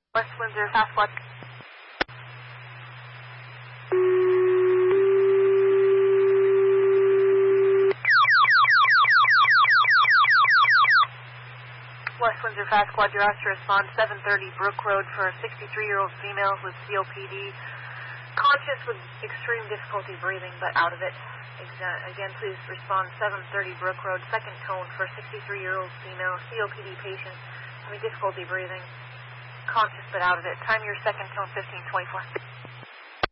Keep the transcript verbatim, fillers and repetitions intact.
West Windsor, Fast Squad. West Windsor Fast Squad, you're asked to respond seven thirty Brook Road for a sixty-three-year-old female with C O P D, conscious with extreme difficulty breathing but out of it. Exa- again, please respond seven thirty Brook Road, second tone for a sixty-three-year-old female C O P D patient having difficulty breathing, conscious but out of it. Time your second tone, fifteen twenty-four.